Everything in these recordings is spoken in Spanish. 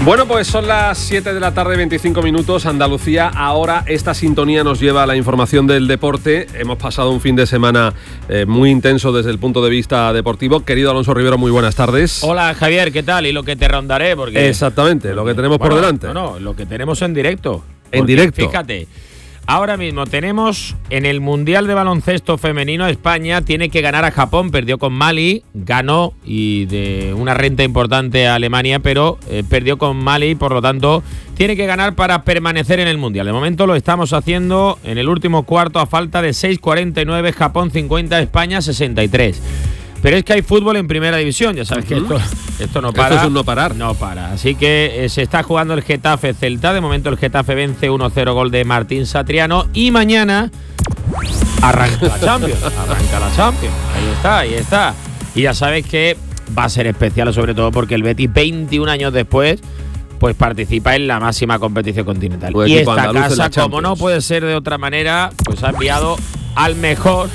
Bueno, pues son las 7 de la tarde, 25 minutos, Andalucía. Ahora esta sintonía nos lleva a la información del deporte. Hemos pasado un fin de semana muy intenso desde el punto de vista deportivo. Querido Alonso Rivero, muy buenas tardes. Hola, Javier, ¿qué tal? Y lo que te rondaré, porque... Exactamente, lo que tenemos por delante. No, lo que tenemos en directo. En directo. Fíjate, ahora mismo tenemos en el Mundial de Baloncesto Femenino, España tiene que ganar a Japón, perdió con Mali, ganó y de una renta importante a Alemania, pero perdió con Mali, por lo tanto tiene que ganar para permanecer en el Mundial. De momento lo estamos haciendo en el último cuarto a falta de 6:49, Japón 50, España 63. Pero es que hay fútbol en primera división, ya sabes que esto no para. Esto es un no parar. No para. Así que se está jugando el Getafe Celta. De momento el Getafe vence 1-0, gol de Martín Satriano. Y mañana arranca la Champions. Ahí está. Y ya sabes que va a ser especial, sobre todo porque el Betis, 21 años después, pues participa en la máxima competición continental. Y esta casa, como no puede ser de otra manera, pues ha enviado al mejor.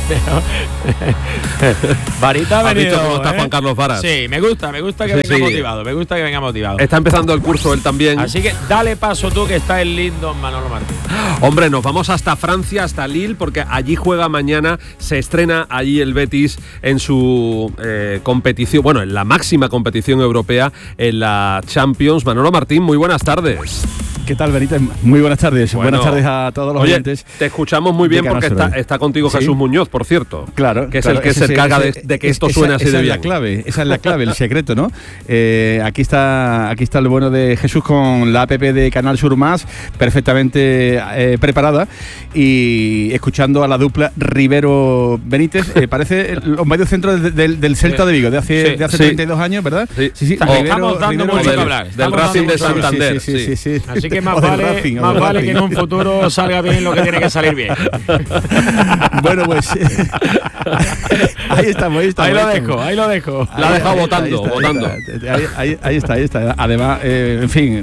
Varita ha venido. ¿Has visto cómo está Juan Carlos Varas? Sí, me gusta que venga motivado. Me gusta que venga motivado. Está empezando el curso él también. Así que dale paso tú, que está el lindo Manolo Martín. Hombre, nos vamos hasta Francia, hasta Lille, porque allí juega mañana, se estrena allí el Betis en su competición, bueno, en la máxima competición europea, en la Champions. Manolo Martín, muy buenas tardes. ¿Qué tal, Benítez? Muy buenas tardes. Bueno, buenas tardes a todos los oyentes. Te escuchamos muy bien porque está contigo Jesús Muñoz, por cierto. Claro. Que es el que se encarga de que esto suene así de bien. Esa es la clave, el secreto, ¿no? Aquí está el bueno de Jesús con la app de Canal Sur Más, perfectamente preparada, y escuchando a la dupla Rivero-Benítez. Parece los mediocentros del Celta de Vigo, de hace 32 años, ¿verdad? Sí. Estamos dando mucho que hablar. Del Racing de Santander. Sí. Así que más vale que en un futuro salga bien lo que tiene que salir bien. Bueno, pues ahí estamos. Ahí lo dejo. La ha dejado votando. Ahí está. Además, en fin.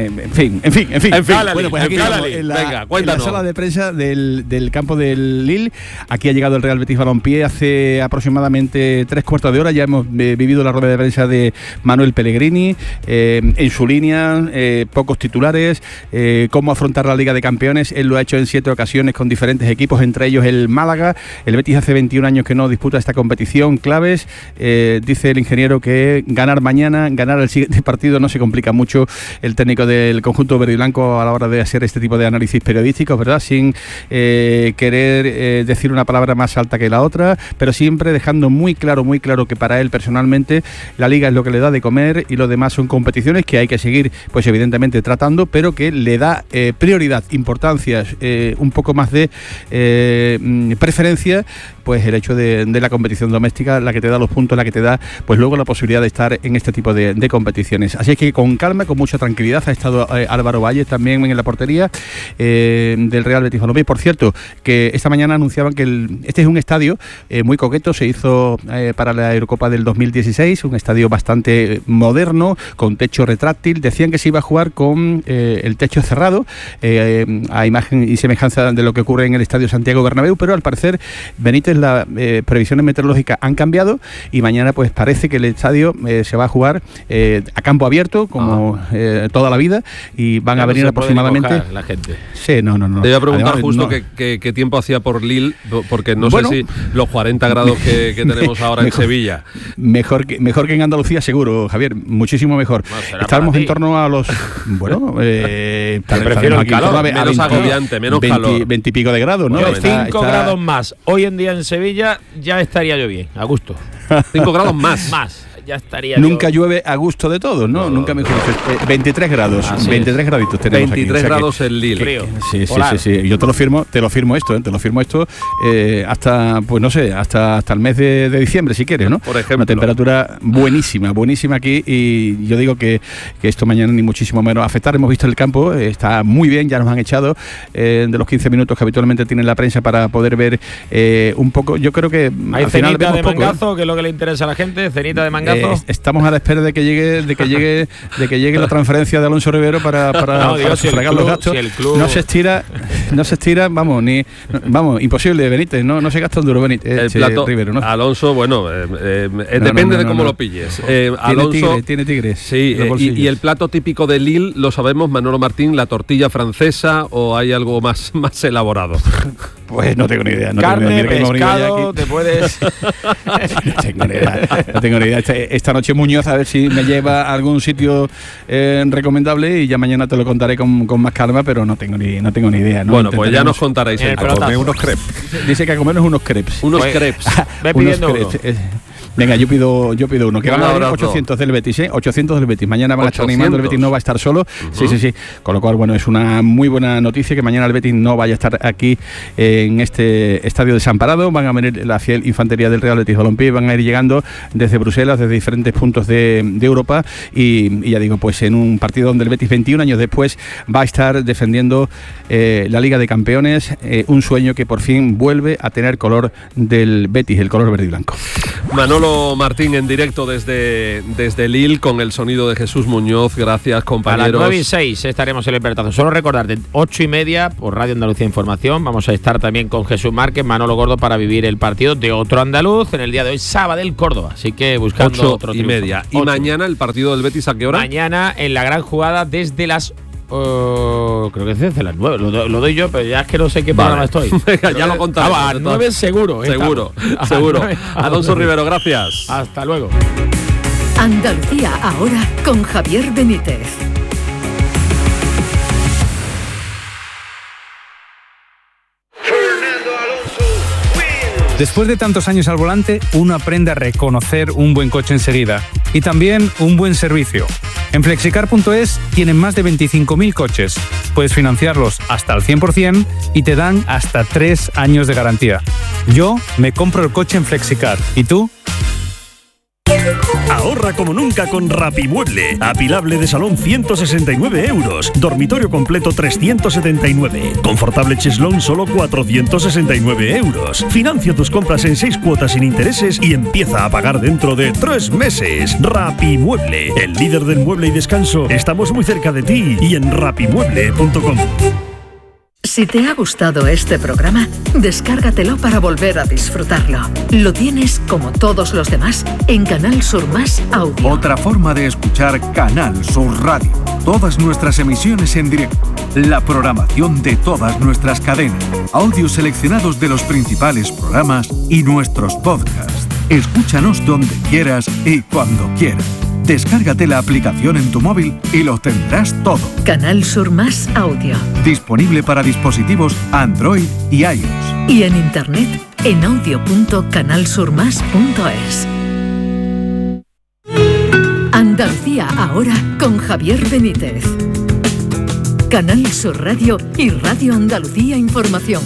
Bueno, pues aquí estamos en la sala de prensa del campo del Lille. Aquí ha llegado el Real Betis Balompié hace aproximadamente 3/4 de hora. Ya hemos vivido la rueda de prensa de Manuel Pellegrini. En su línea, pocos titulares, cómo afrontar la Liga de Campeones. Él lo ha hecho en 7 ocasiones con diferentes equipos, entre ellos el Málaga. El Betis hace 21 años que no disputa esta competición. Claves, dice el ingeniero que ganar mañana, ganar el siguiente partido no se complica mucho. El técnico del conjunto verde y blanco a la hora de hacer este tipo de análisis periodísticos, ¿verdad? Sin querer decir una palabra más alta que la otra, pero siempre dejando muy claro que para él personalmente la Liga es lo que le da de comer y lo demás son competiciones que hay que seguir, pues evidentemente tratando, pero que le da prioridad, importancia, un poco más de preferencia, pues el hecho de la competición doméstica, la que te da los puntos, la que te da pues luego la posibilidad de estar en este tipo de competiciones. Así es que con calma, con mucha tranquilidad ha estado Álvaro Valle también en la portería del Real Betis Balompié. Por cierto, que esta mañana anunciaban que este es un estadio muy coqueto, se hizo para la Eurocopa del 2016, un estadio bastante moderno, con techo retráctil. Decían que se iba a jugar con el techo cerrado, a imagen y semejanza de lo que ocurre en el Estadio Santiago Bernabéu, pero al parecer, Benítez, las previsiones meteorológicas han cambiado y mañana pues parece que el estadio se va a jugar a campo abierto, como toda la vida, y van a venir aproximadamente... la gente. Sí, no. Te iba a preguntar justo qué tiempo hacía por Lille, porque no sé si los 40 grados que tenemos ahora en Sevilla. Mejor que en Andalucía, seguro, Javier, muchísimo mejor. Estamos en torno a los... prefiero el calor, menos agobiante, menos calor. 20 y pico de grados, ¿no? 5 grados más. Hoy en día en Sevilla ya estaría yo bien, a gusto. 5 grados más. Ya estaría. Nunca llueve a gusto de todos, ¿no? Nunca mejor. 23 grados. 23 graditos tenemos 23 aquí. grados en Lille. Sí. Yo te lo firmo esto hasta, pues no sé, hasta el mes de diciembre, si quieres, ¿no? Por ejemplo. Una temperatura buenísima aquí, y yo digo que esto mañana ni muchísimo menos afectar. Hemos visto el campo, está muy bien, ya nos han echado de los 15 minutos que habitualmente tiene la prensa para poder ver un poco. Yo creo que hay al final cenita de poco, mangazo, que es lo que le interesa a la gente, cenita de mangazo. Estamos a la espera de que llegue la transferencia de Alonso Rivero para sufragar los gastos. Si el club no se estira, vamos, imposible, Benítez, no se gasta un duro, Benítez. El plato, Rivero, ¿no? Alonso, bueno, depende de cómo lo pilles. Alonso tiene tigres. Sí, y el plato típico de Lille, lo sabemos, Manolo Martín, la tortilla francesa, o hay algo más elaborado. Pues no tengo ni idea. Carne, pescado, te puedes... No tengo ni idea. Esta noche Muñoz a ver si me lleva a algún sitio recomendable y ya mañana te lo contaré con más calma, pero no tengo ni idea, ¿no? Bueno, pues ya nos contaréis. A comer unos crepes. Dice que a comernos unos crepes. Unos crepes. Ve pidiendo uno. Venga, yo pido uno. Que van a haber 800 del Betis, 800 del Betis. Mañana van a estar animando, el Betis no va a estar solo. Sí. Con lo cual, bueno, es una muy buena noticia que mañana el Betis no vaya a estar aquí en este estadio desamparado. Van a venir la fiel infantería del Real Betis Balompié, van a ir llegando desde Bruselas, desde diferentes puntos de Europa. Y ya digo, pues en un partido donde el Betis 21 años después va a estar defendiendo la Liga de Campeones, un sueño que por fin vuelve a tener color del Betis, el color verde y blanco. Manolo Martín en directo desde Lille con el sonido de Jesús Muñoz. Gracias, compañeros. A las 9:06 estaremos en el Pertazo. Solo recordarte, 8:30 por Radio Andalucía Información. Vamos a estar también con Jesús Márquez, Manolo Gordo, para vivir el partido de otro andaluz en el día de hoy, Sabadell Córdoba. Así que buscando 8:30. ¿Y mañana el partido del Betis a qué hora? Mañana en la gran jugada desde las... creo que es desde las 9, lo doy yo, pero ya es que no sé qué programa estoy. Venga, ya lo contamos. A 9 seguro. Seguro. Alonso Rivero, gracias. Hasta luego. Andalucía ahora con Javier Benítez. Después de tantos años al volante, uno aprende a reconocer un buen coche enseguida y también un buen servicio. En Flexicar.es tienen más de 25.000 coches. Puedes financiarlos hasta al 100% y te dan hasta 3 años de garantía. Yo me compro el coche en Flexicar. ¿Y tú? Ahorra como nunca con Rapimueble. Apilable de salón 169 euros. Dormitorio completo 379. Confortable cheslón solo 469 euros. Financia tus compras en 6 cuotas sin intereses y empieza a pagar dentro de 3 meses. Rapimueble, el líder del mueble y descanso. Estamos muy cerca de ti y en rapimueble.com. Si te ha gustado este programa, descárgatelo para volver a disfrutarlo. Lo tienes, como todos los demás, en Canal Sur Más Audio. Otra forma de escuchar Canal Sur Radio. Todas nuestras emisiones en directo, la programación de todas nuestras cadenas, audios seleccionados de los principales programas y nuestros podcasts. Escúchanos donde quieras y cuando quieras. Descárgate la aplicación en tu móvil y lo tendrás todo. Canal Sur Más Audio. Disponible para dispositivos Android y iOS. Y en internet en audio.canalsurmas.es. Andalucía ahora con Javier Benítez. Canal Sur Radio y Radio Andalucía Información.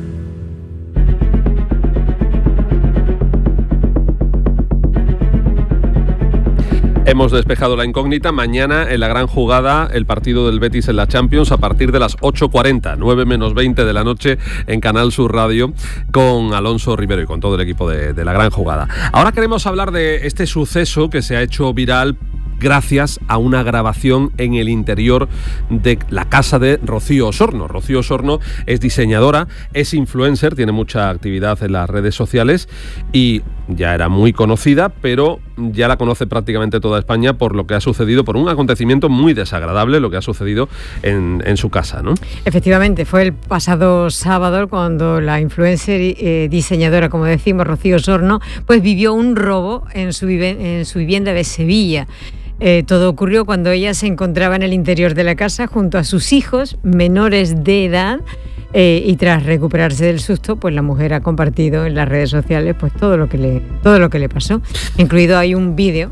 Hemos despejado la incógnita. Mañana en la gran jugada, el partido del Betis en la Champions a partir de las 8:40, 9 menos 20 de la noche en Canal Sur Radio, con Alonso Rivero y con todo el equipo de la gran jugada. Ahora queremos hablar de este suceso que se ha hecho viral gracias a una grabación en el interior de la casa de Rocío Osorno. Rocío Osorno es diseñadora, es influencer, tiene mucha actividad en las redes sociales y ya era muy conocida, pero ya la conoce prácticamente toda España por lo que ha sucedido, por un acontecimiento muy desagradable, lo que ha sucedido en su casa, ¿no? Efectivamente, fue el pasado sábado cuando la influencer y diseñadora, como decimos, Rocío Osorno, pues vivió un robo en su vivienda de Sevilla. Todo ocurrió cuando ella se encontraba en el interior de la casa junto a sus hijos menores de edad y tras recuperarse del susto, pues la mujer ha compartido en las redes sociales pues todo lo que le pasó. Incluido hay un vídeo,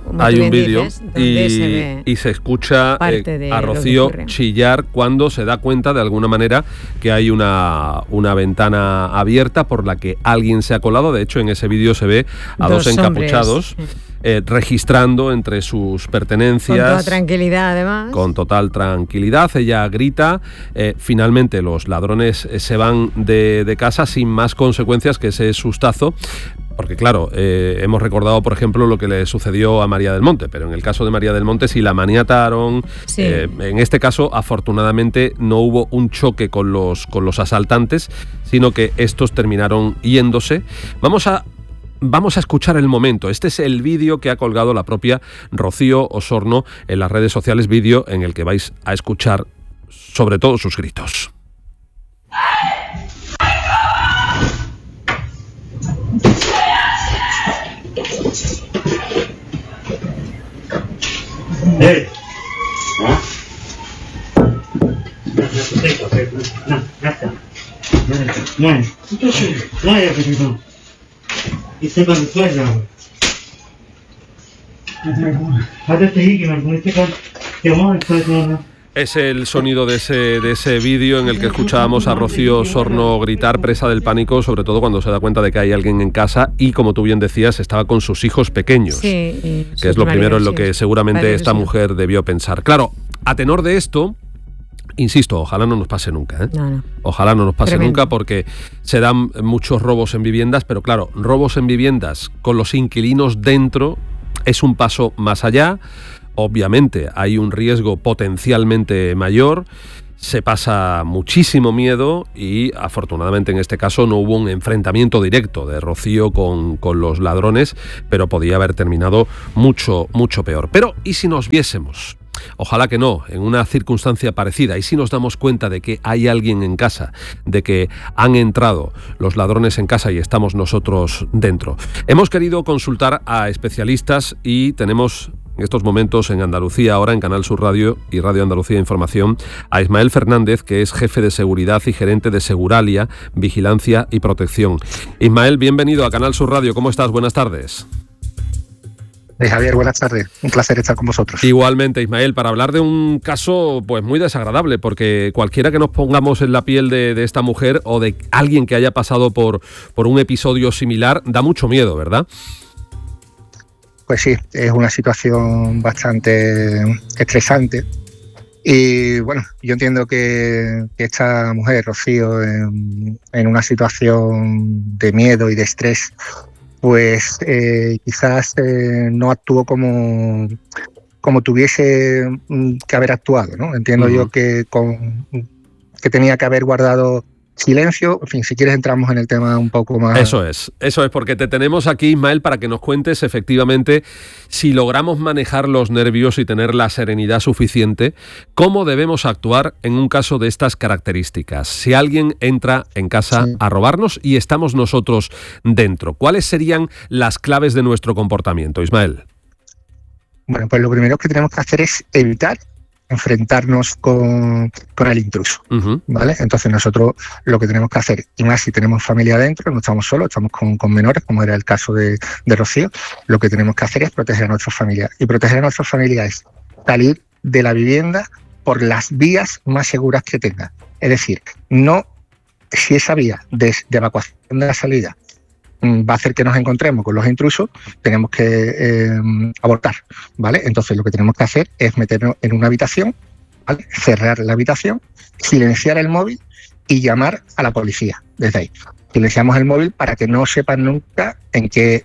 y se escucha a Rocío chillar cuando se da cuenta de alguna manera que hay una ventana abierta por la que alguien se ha colado. De hecho, en ese vídeo se ve a dos encapuchados registrando entre sus pertenencias. Con toda tranquilidad, además. Con total tranquilidad. Ella grita. Finalmente los ladrones se van de casa sin más consecuencias que ese sustazo. Porque claro, hemos recordado, por ejemplo, lo que le sucedió a María del Monte, pero en el caso de María del Monte sí la maniataron. Sí. En este caso, afortunadamente, no hubo un choque con los asaltantes, sino que estos terminaron yéndose. Vamos a escuchar el momento. Este es el vídeo que ha colgado la propia Rocío Osorno en las redes sociales, vídeo en el que vais a escuchar sobre todo sus gritos. Es el sonido de ese vídeo en el que escuchábamos a Rocío Osorno gritar, presa del pánico, sobre todo cuando se da cuenta de que hay alguien en casa y, como tú bien decías, estaba con sus hijos pequeños, que es lo primero en lo que seguramente esta mujer debió pensar. Claro, a tenor de esto, insisto, ojalá no nos pase nunca, ¿eh? No. Ojalá no nos pase nunca, porque se dan muchos robos en viviendas, pero claro, robos en viviendas con los inquilinos dentro es un paso más allá. Obviamente hay un riesgo potencialmente mayor, se pasa muchísimo miedo y afortunadamente en este caso no hubo un enfrentamiento directo de Rocío con los ladrones, pero podía haber terminado mucho, mucho peor. Pero ¿y si nos viésemos? Ojalá que no, en una circunstancia parecida. ¿Y si nos damos cuenta de que hay alguien en casa, de que han entrado los ladrones en casa y estamos nosotros dentro? Hemos querido consultar a especialistas y tenemos en estos momentos en Andalucía, ahora en Canal Sur Radio y Radio Andalucía Información, a Ismael Fernández, que es jefe de seguridad y gerente de Seguralia, Vigilancia y Protección. Ismael, bienvenido a Canal Sur Radio. ¿Cómo estás? Buenas tardes. Javier, buenas tardes. Un placer estar con vosotros. Igualmente, Ismael, para hablar de un caso pues muy desagradable, porque cualquiera que nos pongamos en la piel de esta mujer o de alguien que haya pasado por un episodio similar, da mucho miedo, ¿verdad? Pues sí, es una situación bastante estresante y bueno, yo entiendo que esta mujer, Rocío, en una situación de miedo y de estrés, pues quizás no actuó como tuviese que haber actuado, ¿no? Entiendo yo que tenía que haber guardado silencio. En fin, si quieres entramos en el tema un poco más. Eso es, porque te tenemos aquí, Ismael, para que nos cuentes efectivamente si logramos manejar los nervios y tener la serenidad suficiente, cómo debemos actuar en un caso de estas características. Si alguien entra en casa a robarnos y estamos nosotros dentro, ¿cuáles serían las claves de nuestro comportamiento, Ismael? Bueno, pues lo primero que tenemos que hacer es evitar enfrentarnos con el intruso, ¿vale? Entonces nosotros lo que tenemos que hacer, y más si tenemos familia adentro, no estamos solos, estamos con menores, como era el caso de Rocío, lo que tenemos que hacer es proteger a nuestra familia. Y proteger a nuestra familia es salir de la vivienda por las vías más seguras que tenga. Es decir, no si esa vía de evacuación de la salida va a hacer que nos encontremos con los intrusos, tenemos que abortar, ¿vale? Entonces lo que tenemos que hacer es meternos en una habitación, ¿vale? Cerrar la habitación, silenciar el móvil y llamar a la policía desde ahí. Silenciamos el móvil para que no sepan nunca para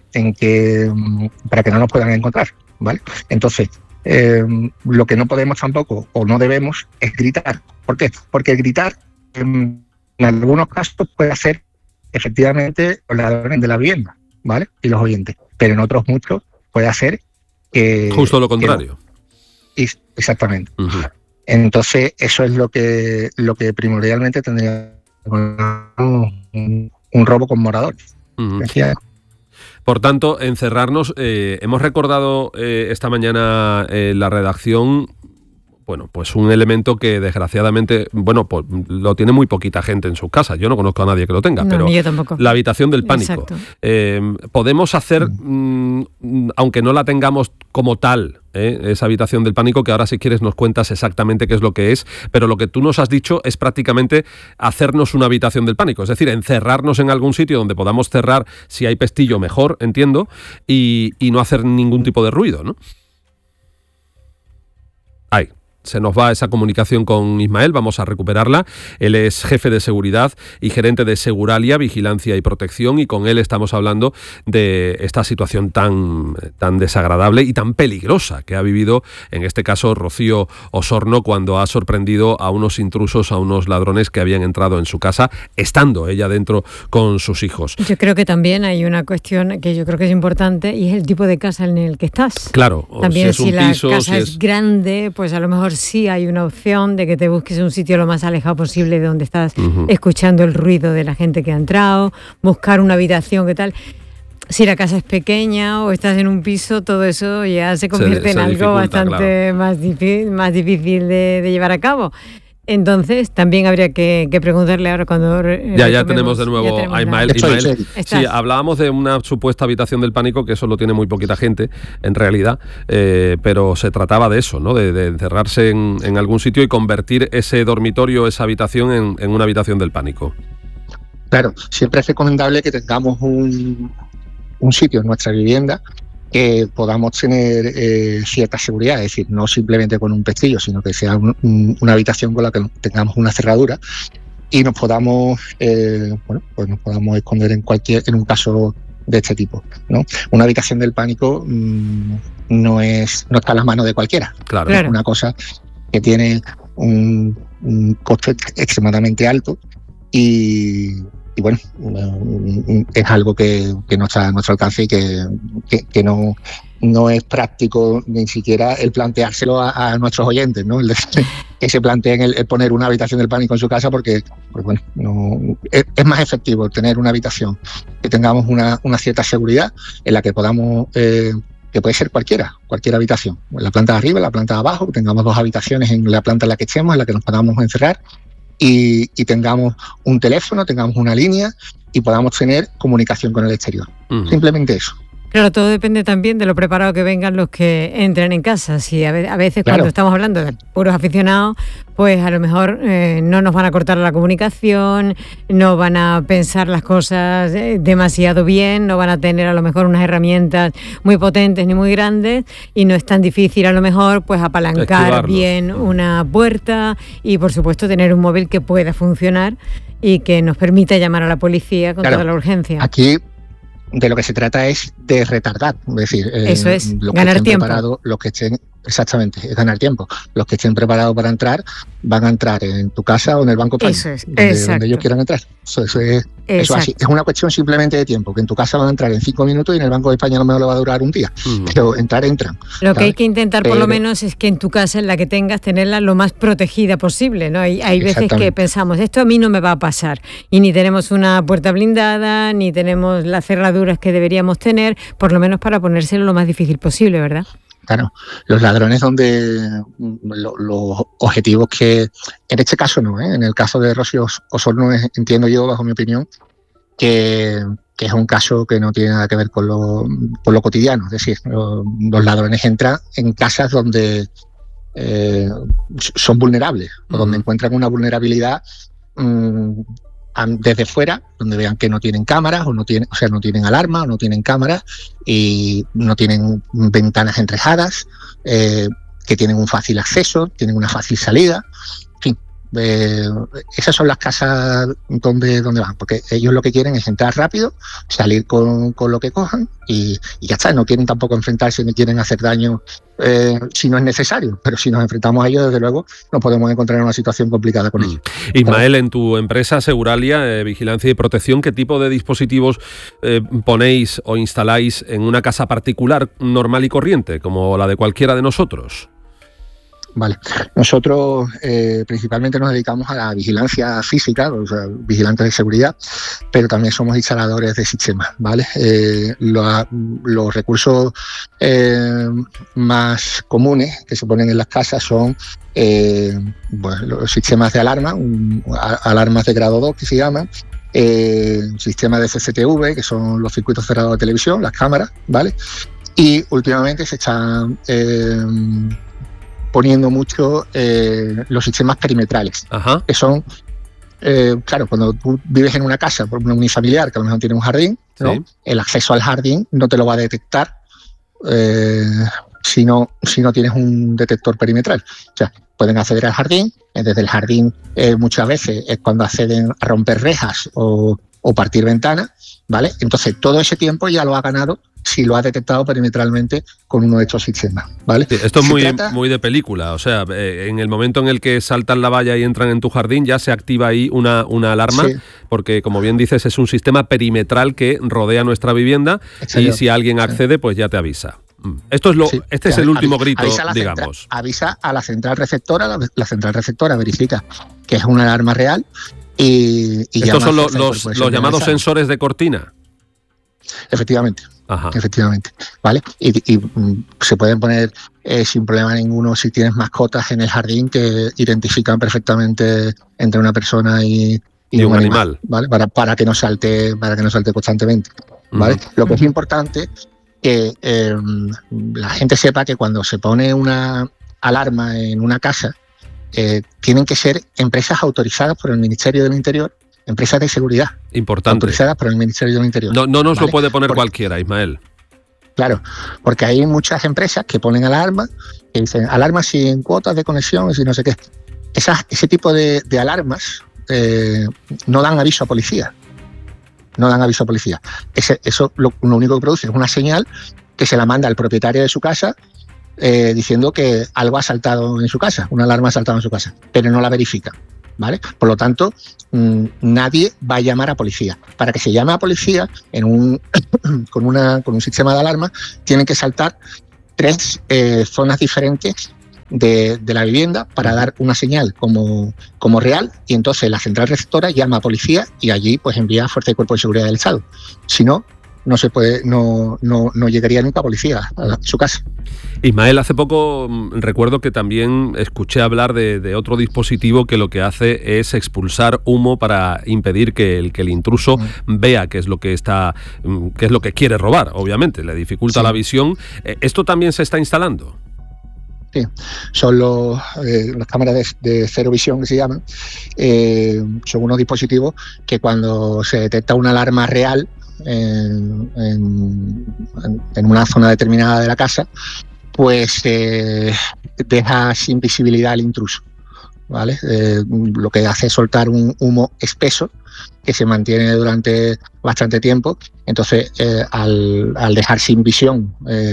que no nos puedan encontrar, ¿vale? Entonces, lo que no podemos tampoco o no debemos es gritar. ¿Por qué? Porque el gritar en algunos casos puede hacer efectivamente los ladrones de la vivienda, ¿vale? Y los oyentes. Pero en otros muchos puede hacer que... Justo lo contrario. Exactamente. Entonces, eso es lo que primordialmente tendría un robo con moradores. Por tanto, encerrarnos, hemos recordado esta mañana en la redacción, bueno, pues un elemento que desgraciadamente, bueno, pues lo tiene muy poquita gente en sus casas. Yo no conozco a nadie que lo tenga, pero yo tampoco. La habitación del pánico. Podemos hacer, aunque no la tengamos como tal, esa habitación del pánico, que ahora si quieres nos cuentas exactamente qué es lo que es, pero lo que tú nos has dicho es prácticamente hacernos una habitación del pánico, es decir, encerrarnos en algún sitio donde podamos cerrar, si hay pestillo mejor, entiendo, y no hacer ningún tipo de ruido, ¿no? se nos va esa comunicación con Ismael, vamos a recuperarla. Él es jefe de seguridad y gerente de Seguralia, Vigilancia y Protección, y con él estamos hablando de esta situación tan desagradable y tan peligrosa que ha vivido, en este caso, Rocío Osorno, cuando ha sorprendido a unos intrusos, a unos ladrones que habían entrado en su casa, estando ella dentro con sus hijos. Yo creo que también hay una cuestión que yo creo que es importante, y es el tipo de casa en el que estás. Claro, también si es un piso, la casa es grande, pues a lo mejor sí hay una opción de que te busques un sitio lo más alejado posible de donde estás escuchando el ruido de la gente que ha entrado, buscar una habitación, ¿qué tal? Si la casa es pequeña o estás en un piso, todo eso ya se convierte en algo bastante más difícil de llevar a cabo. Entonces, también habría que preguntarle ahora cuando... Ya tenemos de nuevo a Ismael. Sí, hablábamos de una supuesta habitación del pánico, que eso lo tiene muy poquita gente, en realidad, pero se trataba de eso, ¿no? De encerrarse en algún sitio y convertir ese dormitorio, esa habitación, en una habitación del pánico. Claro, siempre es recomendable que tengamos un sitio en nuestra vivienda que podamos tener cierta seguridad, es decir, no simplemente con un pestillo, sino que sea una habitación con la que tengamos una cerradura y nos podamos nos podamos esconder en un caso de este tipo, ¿no? Una habitación del pánico no está a las manos de cualquiera. Claro. Es una cosa que tiene un coste extremadamente alto y bueno, es algo que no está a nuestro alcance y que no es práctico ni siquiera el planteárselo a nuestros oyentes, ¿no? Que se planteen el poner una habitación del pánico en su casa, porque bueno, es más efectivo tener una habitación que tengamos una cierta seguridad en la que podamos... que puede ser cualquier habitación, en la planta de arriba, en la planta de abajo, que tengamos 2 habitaciones en la planta en la que estemos, en la que nos podamos encerrar, y tengamos un teléfono, tengamos una línea y podamos tener comunicación con el exterior. Simplemente eso. Claro, todo depende también de lo preparado que vengan los que entren en casa. Si a veces cuando estamos hablando de puros aficionados, pues a lo mejor no nos van a cortar la comunicación, no van a pensar las cosas demasiado bien, no van a tener a lo mejor unas herramientas muy potentes ni muy grandes, y no es tan difícil a lo mejor pues apalancar bien una puerta y por supuesto tener un móvil que pueda funcionar y que nos permita llamar a la policía con toda la urgencia. Aquí de lo que se trata es de retardar, es decir, eso es, ganar tiempo. Los que estén, exactamente, es ganar tiempo. Los que estén preparados para entrar van a entrar en tu casa o en el Banco España, donde ellos quieran entrar. Eso así. Es una cuestión simplemente de tiempo, que en tu casa van a entrar en 5 minutos y en el Banco de España no me lo va a durar un día, pero entran. Lo que hay que intentar por lo menos es que en tu casa, en la que tengas, tenerla lo más protegida posible, ¿no? Hay veces que pensamos, esto a mí no me va a pasar, y ni tenemos una puerta blindada, ni tenemos las cerraduras que deberíamos tener, por lo menos para ponérselo lo más difícil posible, ¿verdad? Claro, los ladrones los objetivos que, en este caso no, en el caso de Rocío Osorno entiendo yo, bajo mi opinión, que es un caso que no tiene nada que ver con lo cotidiano, es decir, los ladrones entran en casas donde son vulnerables, o donde encuentran una vulnerabilidad desde fuera, donde vean que no tienen cámaras, no tienen alarma, o no tienen cámaras, y no tienen ventanas enrejadas, que tienen un fácil acceso, tienen una fácil salida. En fin, esas son las casas donde van, porque ellos lo que quieren es entrar rápido, salir con lo que cojan y ya está. No quieren tampoco enfrentarse ni quieren hacer daño si no es necesario, pero si nos enfrentamos a ellos, desde luego nos podemos encontrar en una situación complicada con ellos. Ismael, en tu empresa Seguralia, Vigilancia y Protección, ¿qué tipo de dispositivos ponéis o instaláis en una casa particular normal y corriente, como la de cualquiera de nosotros? Vale, nosotros principalmente nos dedicamos a la vigilancia física, o sea, vigilantes de seguridad, pero también somos instaladores de sistemas, ¿vale? Los recursos más comunes que se ponen en las casas son los sistemas de alarma, alarmas de grado 2 que se llaman, sistemas de CCTV, que son los circuitos cerrados de televisión, las cámaras, ¿vale? Y últimamente se están poniendo mucho los sistemas perimetrales, que son, claro, cuando tú vives en una casa, por una unifamiliar, que a lo mejor tiene un jardín, ¿no? El acceso al jardín no te lo va a detectar si no tienes un detector perimetral. O sea, pueden acceder al jardín, desde el jardín muchas veces es cuando acceden a romper rejas o partir ventanas, ¿vale? Entonces todo ese tiempo ya lo ha ganado si lo ha detectado perimetralmente con uno de estos sistemas, ¿vale? Sí, esto es muy de película, o sea, en el momento en el que saltan la valla y entran en tu jardín ya se activa ahí una alarma, sí, porque como bien dices es un sistema perimetral que rodea nuestra vivienda. Exacto. Y si alguien accede pues ya te avisa. Esto es sí, este es el último grito, digamos. Avisa a la central receptora, la central receptora verifica que es una alarma real y estos son los llamados sensores de cortina. Efectivamente. Ajá. Efectivamente, ¿vale? Y se pueden poner sin problema ninguno si tienes mascotas en el jardín que identifican perfectamente entre una persona y un animal, ¿vale? Para que no salte constantemente, ¿vale? Lo que es importante que la gente sepa que cuando se pone una alarma en una casa tienen que ser empresas autorizadas por el Ministerio del Interior, empresas de seguridad. Importante. Autorizadas por el Ministerio del Interior. No nos lo puede poner cualquiera, Ismael. Claro, porque hay muchas empresas que ponen alarmas, que dicen alarmas sin cuotas de conexión y no sé qué. Ese tipo de alarmas no dan aviso a policía. No dan aviso a policía. Eso lo único que produce es una señal que se la manda al propietario de su casa diciendo que algo ha saltado en su casa, una alarma ha saltado en su casa, pero no la verifica, ¿vale? Por lo tanto, nadie va a llamar a policía. Para que se llame a policía con un sistema de alarma, tienen que saltar 3 zonas diferentes de la vivienda para dar una señal como real, y entonces la central receptora llama a policía y allí pues envía Fuerza y Cuerpo de Seguridad del Estado. Si no, no se puede, no llegaría nunca policía a su casa. Ismael, hace poco recuerdo que también escuché hablar de otro dispositivo que lo que hace es expulsar humo para impedir que el intruso vea qué es lo que quiere robar. Obviamente, le dificulta la visión. ¿Esto también se está instalando? Sí, son las cámaras de cero visión que se llaman. Son unos dispositivos que cuando se detecta una alarma real en una zona determinada de la casa, pues deja sin visibilidad al intruso, ¿vale? Lo que hace es soltar un humo espeso que se mantiene durante bastante tiempo. Entonces, al dejar sin visión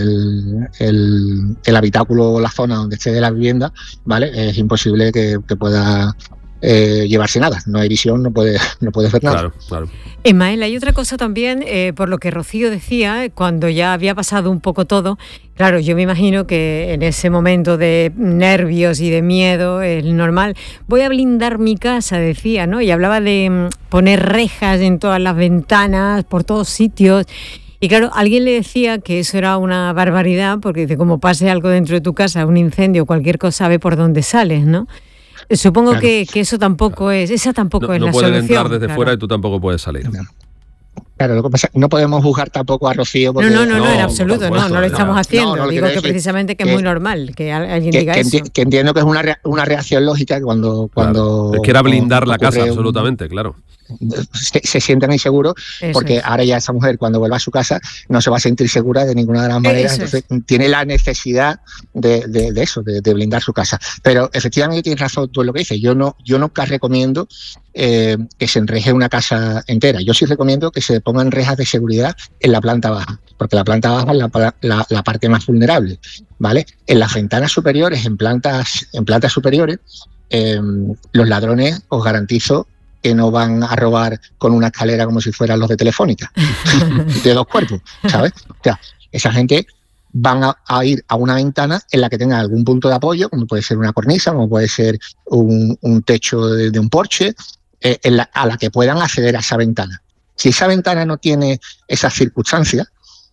el habitáculo o la zona donde esté de la vivienda, ¿vale? Es imposible que pueda llevarse nada. No hay visión, no puedes ver nada. Claro, claro. Ismael, hay otra cosa también, por lo que Rocío decía, cuando ya había pasado un poco todo. Claro, yo me imagino que en ese momento de nervios y de miedo es normal. Voy a blindar mi casa, decía, ¿no? Y hablaba de poner rejas en todas las ventanas, por todos sitios. Y claro, alguien le decía que eso era una barbaridad, porque dice, como pase algo dentro de tu casa, un incendio, cualquier cosa, ve por dónde sales, ¿no? Supongo claro. que eso tampoco es, esa tampoco es la solución. No pueden entrar desde fuera y tú tampoco puedes salir. Claro, lo que pasa es que no podemos juzgar tampoco a Rocío. Porque no, en absoluto, no lo estamos haciendo. Digo que precisamente que es muy normal que alguien diga eso. Que entiendo que es una reacción lógica cuando quiera blindar la casa, absolutamente, claro. Se sienten inseguros porque ahora ya esa mujer cuando vuelva a su casa no se va a sentir segura de ninguna de las maneras, entonces tiene la necesidad de eso, de blindar su casa. Pero efectivamente tienes razón tú en lo que dices. Yo nunca recomiendo que se enreje una casa entera. Yo sí recomiendo que se pongan rejas de seguridad en la planta baja, porque la planta baja es la parte más vulnerable, ¿vale? En las ventanas superiores, en plantas superiores, los ladrones, os garantizo que no van a robar con una escalera como si fueran los de Telefónica, de 2 cuerpos, ¿sabes? O sea, esa gente van a ir a una ventana en la que tenga algún punto de apoyo, como puede ser una cornisa, como puede ser un techo de un porche, a la que puedan acceder a esa ventana. Si esa ventana no tiene esas circunstancias,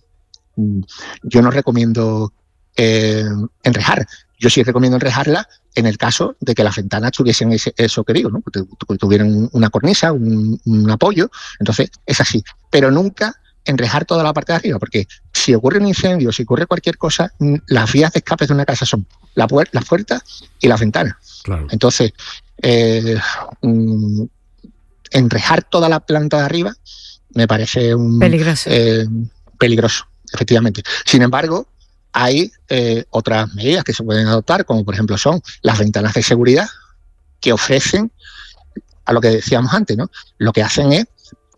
yo no recomiendo enrejar. Yo sí recomiendo enrejarla en el caso de que las ventanas tuviesen eso que digo, ¿no? Que tuvieran una cornisa, un apoyo. Entonces, es así. Pero nunca enrejar toda la parte de arriba, porque si ocurre un incendio, si ocurre cualquier cosa, las vías de escape de una casa son las puertas y las ventanas. Claro. Entonces, enrejar toda la planta de arriba me parece peligroso. Peligroso, efectivamente. Sin embargo, hay otras medidas que se pueden adoptar, como por ejemplo son las ventanas de seguridad, que ofrecen, a lo que decíamos antes, ¿no? Lo que hacen es,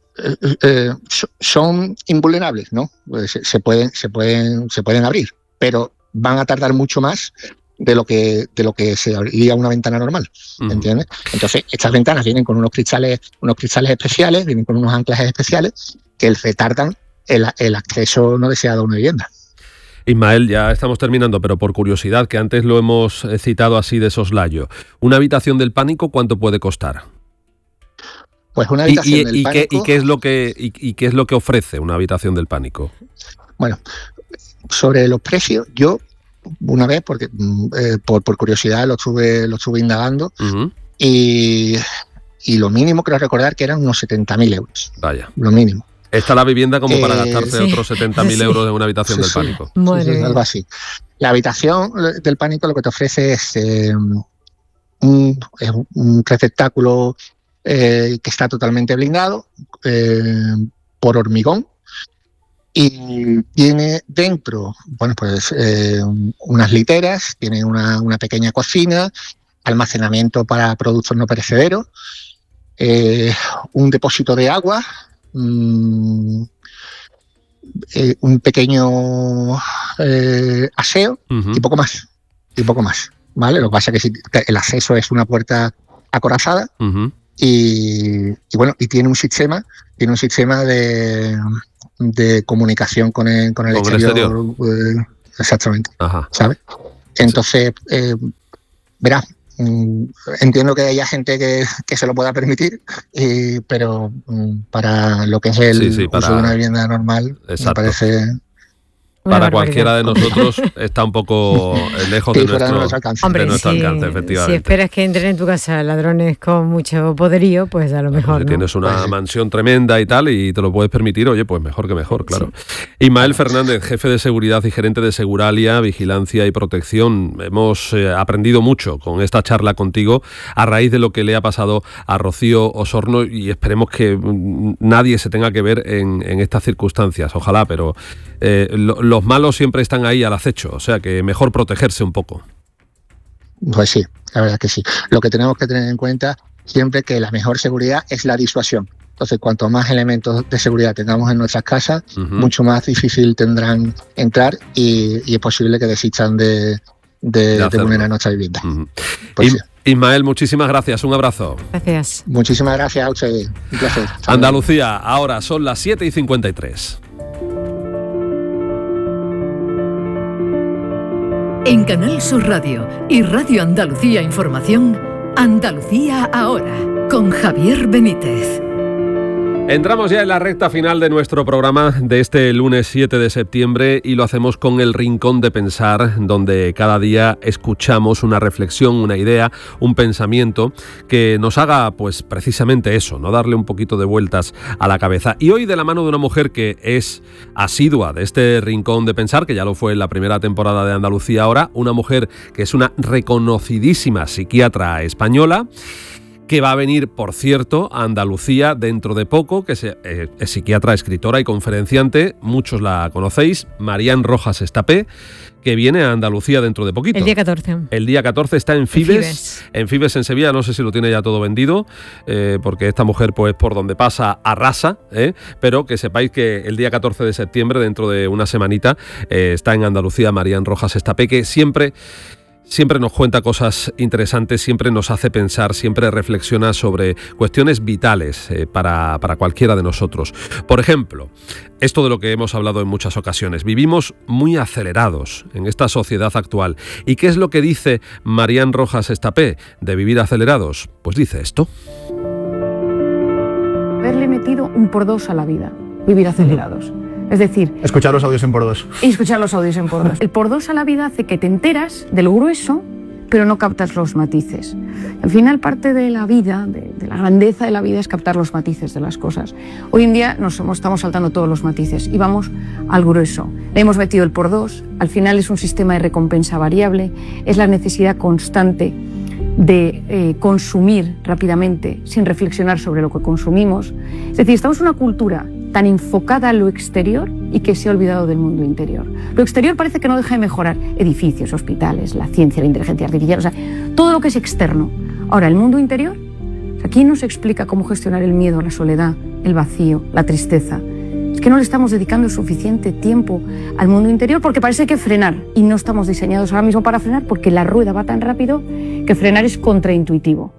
son invulnerables, ¿no? Se pueden abrir, pero van a tardar mucho más de lo que se abriría una ventana normal, ¿entiendes? Entonces, estas ventanas vienen con unos cristales especiales, vienen con unos anclajes especiales que retardan el acceso no deseado a una vivienda. Ismael, ya estamos terminando, pero por curiosidad, que antes lo hemos citado así de soslayo, ¿una habitación del pánico cuánto puede costar? Pues una habitación del pánico... ¿Y qué es lo que ofrece una habitación del pánico? Bueno, sobre los precios, yo una vez, porque por curiosidad lo estuve indagando, y lo mínimo creo recordar que eran unos 70.000 euros. Vaya. Lo mínimo. Está la vivienda como para gastarse otros 70.000 euros en una habitación del pánico. Sí, algo así. La habitación del pánico lo que te ofrece es un receptáculo que está totalmente blindado por hormigón, y tiene dentro, bueno, pues unas literas, tiene una pequeña cocina, almacenamiento para productos no perecederos, un depósito de agua, un pequeño aseo y poco más. ¿Vale? Lo que pasa es que el acceso es una puerta acorazada, y bueno, y tiene un sistema de comunicación con el exterior. Exactamente. Ajá. ¿Sabes? Entonces, verás, entiendo que haya gente que se lo pueda permitir, pero para lo que es el uso de una vivienda normal, me parece... Para cualquiera de nosotros está un poco lejos de nuestro alcance. Hombre, efectivamente. Si esperas que entren en tu casa ladrones con mucho poderío, pues a lo mejor si no. Tienes una mansión tremenda y tal, y te lo puedes permitir, oye, pues mejor que mejor, claro. Sí. Ismael Fernández, jefe de seguridad y gerente de Seguralia, Vigilancia y Protección. Hemos aprendido mucho con esta charla contigo a raíz de lo que le ha pasado a Rocío Osorno, y esperemos que nadie se tenga que ver en estas circunstancias. Ojalá, pero los malos siempre están ahí al acecho, o sea que mejor protegerse un poco. Pues sí, la verdad que sí. Lo que tenemos que tener en cuenta siempre que la mejor seguridad es la disuasión. Entonces, cuanto más elementos de seguridad tengamos en nuestras casas, mucho más difícil tendrán entrar, y es posible que desistan de vulnerar nuestra vivienda. Pues sí. Ismael, muchísimas gracias, un abrazo. Gracias. Muchísimas gracias a ustedes, un placer. Andalucía, ahora son las 7:53. En Canal Sur Radio y Radio Andalucía Información, Andalucía Ahora, con Javier Benítez. Entramos ya en la recta final de nuestro programa de este lunes 7 de septiembre, y lo hacemos con el Rincón de Pensar, donde cada día escuchamos una reflexión, una idea, un pensamiento que nos haga pues precisamente eso, no darle un poquito de vueltas a la cabeza. Y hoy, de la mano de una mujer que es asidua de este Rincón de Pensar, que ya lo fue en la primera temporada de Andalucía Ahora, una mujer que es una reconocidísima psiquiatra española, que va a venir, por cierto, a Andalucía dentro de poco, que es psiquiatra, escritora y conferenciante. Muchos la conocéis, Marián Rojas Estapé, que viene a Andalucía dentro de poquito. El día 14. El día 14 está en Fibes. En Fibes, en Sevilla. No sé si lo tiene ya todo vendido, porque esta mujer, pues por donde pasa, arrasa, pero que sepáis que el día 14 de septiembre, dentro de una semanita, está en Andalucía Marián Rojas Estapé, que siempre nos cuenta cosas interesantes, siempre nos hace pensar, siempre reflexiona sobre cuestiones vitales para cualquiera de nosotros. Por ejemplo, esto de lo que hemos hablado en muchas ocasiones. Vivimos muy acelerados en esta sociedad actual. ¿Y qué es lo que dice Marián Rojas Estapé de vivir acelerados? Pues dice esto. Haberle metido un por dos a la vida, vivir acelerados. Es decir, escuchar los audios en por dos. Y escuchar los audios en por dos. El por dos a la vida hace que te enteras de lo grueso, pero no captas los matices. Al final, parte de la vida, de la grandeza de la vida, es captar los matices de las cosas. Hoy en día estamos saltando todos los matices y vamos al grueso. Le hemos metido el por dos. Al final es un sistema de recompensa variable. Es la necesidad constante de consumir rápidamente sin reflexionar sobre lo que consumimos. Es decir, estamos en una cultura tan enfocada a lo exterior y que se ha olvidado del mundo interior. Lo exterior parece que no deja de mejorar. Edificios, hospitales, la ciencia, la inteligencia artificial, o sea, todo lo que es externo. Ahora, el mundo interior, aquí nos explica cómo gestionar el miedo, la soledad, el vacío, la tristeza. Es que no le estamos dedicando suficiente tiempo al mundo interior porque parece que frenar, y no estamos diseñados ahora mismo para frenar porque la rueda va tan rápido que frenar es contraintuitivo.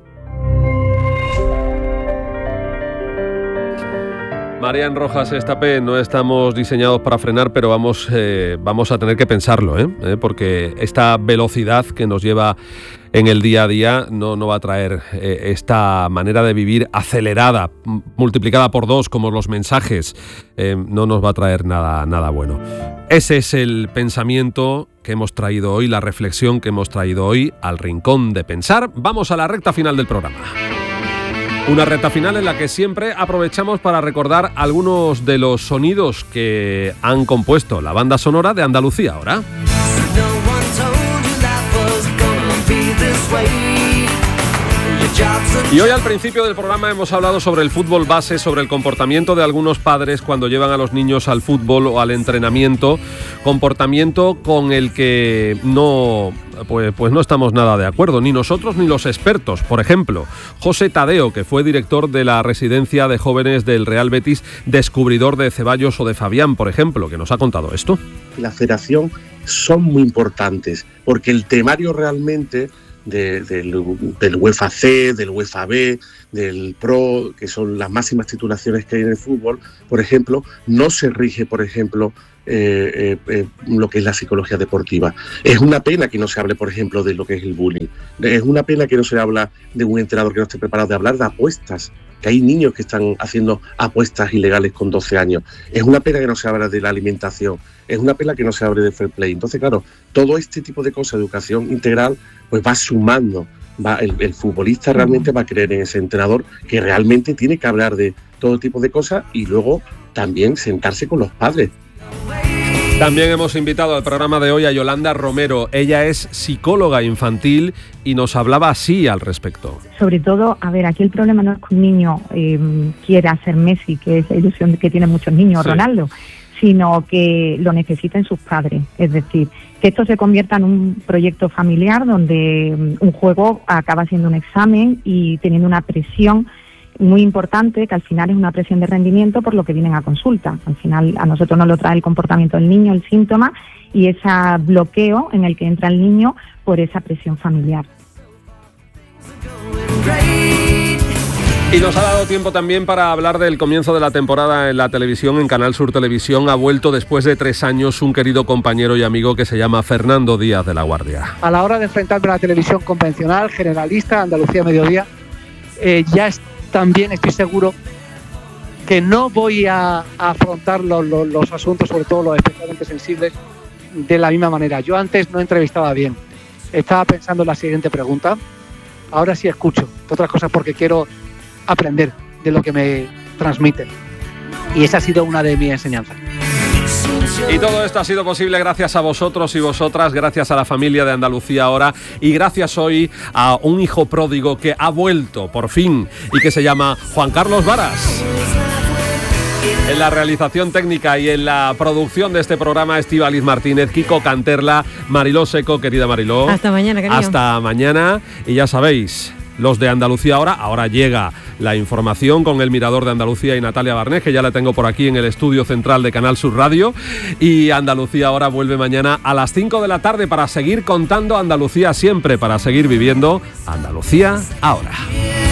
Marian Rojas Estapé, no estamos diseñados para frenar, pero vamos a tener que pensarlo, porque esta velocidad que nos lleva en el día a día no va a traer esta manera de vivir acelerada, multiplicada por 2 como los mensajes, no nos va a traer nada bueno. Ese es el pensamiento que hemos traído hoy, la reflexión que hemos traído hoy al Rincón de Pensar. Vamos a la recta final del programa. Una recta final en la que siempre aprovechamos para recordar algunos de los sonidos que han compuesto la banda sonora de Andalucía ahora. Y hoy al principio del programa hemos hablado sobre el fútbol base, sobre el comportamiento de algunos padres cuando llevan a los niños al fútbol o al entrenamiento, comportamiento con el que no estamos nada de acuerdo, ni nosotros ni los expertos. Por ejemplo, José Tadeo, que fue director de la residencia de jóvenes del Real Betis, descubridor de Ceballos o de Fabián, por ejemplo, que nos ha contado esto. La federación son muy importantes, porque el temario realmente del UEFA C, del UEFA B, del Pro, que son las máximas titulaciones que hay en el fútbol, por ejemplo, no se rige, por ejemplo, lo que es la psicología deportiva. Es una pena que no se hable, por ejemplo, de lo que es el bullying. Es una pena que no se habla de un entrenador que no esté preparado, de hablar de apuestas, que hay niños que están haciendo apuestas ilegales con 12 años. Es una pena que no se hable de la alimentación. Es una pena que no se hable de fair play. Entonces, claro, todo este tipo de cosas, educación integral, pues va sumando. El futbolista realmente va a creer en ese entrenador que realmente tiene que hablar de todo tipo de cosas y luego también sentarse con los padres. También hemos invitado al programa de hoy a Yolanda Romero. Ella es psicóloga infantil y nos hablaba así al respecto. Sobre todo, aquí el problema no es que un niño quiera ser Messi, que es la ilusión que tienen muchos niños, sí, Ronaldo, sino que lo necesiten sus padres. Es decir, que esto se convierta en un proyecto familiar donde un juego acaba siendo un examen y teniendo una presión muy importante, que al final es una presión de rendimiento por lo que vienen a consulta. Al final a nosotros nos lo trae el comportamiento del niño, el síntoma y ese bloqueo en el que entra el niño por esa presión familiar. Y nos ha dado tiempo también para hablar del comienzo de la temporada en la televisión, en Canal Sur Televisión. Ha vuelto después de 3 años un querido compañero y amigo que se llama Fernando Díaz de la Guardia. A la hora de enfrentarme a la televisión convencional, generalista, Andalucía Mediodía, también estoy seguro que no voy a afrontar los asuntos, sobre todo los especialmente sensibles, de la misma manera. Yo antes no entrevistaba bien. Estaba pensando en la siguiente pregunta. Ahora sí escucho, entre otras cosas porque quiero aprender de lo que me transmiten. Y esa ha sido una de mis enseñanzas. Y todo esto ha sido posible gracias a vosotros y vosotras, gracias a la familia de Andalucía Ahora y gracias hoy a un hijo pródigo que ha vuelto por fin y que se llama Juan Carlos Varas. En la realización técnica y en la producción de este programa, Estíbaliz Martínez, Kiko Canterla, Mariló Seco, querida Mariló. Hasta mañana, querido. Hasta mañana. Y ya sabéis, los de Andalucía ahora llega la información con el Mirador de Andalucía y Natalia Barnés, que ya la tengo por aquí en el estudio central de Canal Sur Radio. Y Andalucía Ahora vuelve mañana a las 5 de la tarde para seguir contando Andalucía siempre, para seguir viviendo Andalucía Ahora.